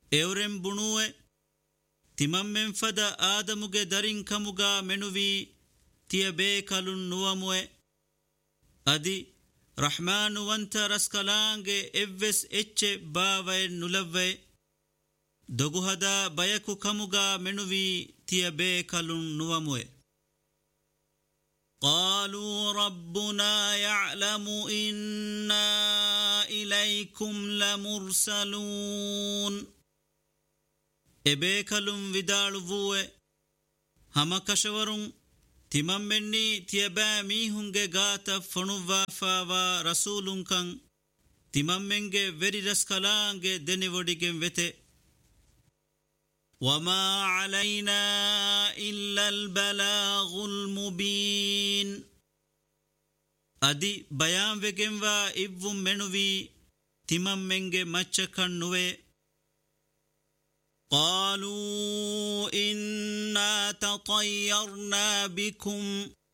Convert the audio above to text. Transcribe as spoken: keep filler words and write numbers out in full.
ಎವರೆಂ ಬುಣುವೆ ತಿಮಮ್ಮೆಂ ಫದ ಆದಮುಗೆ ದರಿಂ ಕಮುಗ ಮೆನುವಿ ತಿಯಬೇ ಕಲುನ್ ನುವಮುವೆ ಅದಿ ರಹ್ಮಾನುವಂತ ರಸ್ಕಲಾಂಗೆ ಎವ್ವೆಸ್ ಎಚ್ಚೆ ಬಾವೈ ನುಲವ್ವೆ ದೊಗುಹದ ಬಯಕು ಕಮುಗ ಮೆನುವಿ ತಿಯಬೇ ಕಲುನ್ ನುವಮುವೆ قالوا ربنا يعلم إنا إليكم لمرسلون ಎಬೇಕಲುಂ ವಿದಾಳುವುವೆ ಹಮಕಶವರುಂ ತಿಮಮ್ಮೆನ್ನಿ ತಿಯಬಾ ಮೀಹುಂಗೆ ಗಾತ ಫಣುವಾಫಾವ ರಸೂಲುಂಕಂ ತಿಮಮ್ಮೆಂಗೆ ವೆರಿ ರಸ್ಕಲಾಂಗೆ ದೆನಿವೊಡಿಗೆಂ ವೆತೆ وما علينا إلا البلاغ المبين أدي بيان وجنوا إبوم منوي تمام منجي مچكن نوي قالوا إنا تطيرنا بكم